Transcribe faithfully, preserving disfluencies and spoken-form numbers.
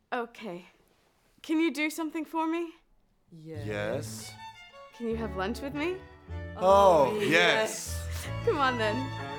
Okay. Can you do something for me? Yes. Yes. Can you have lunch with me? Oh, yes. Come on then.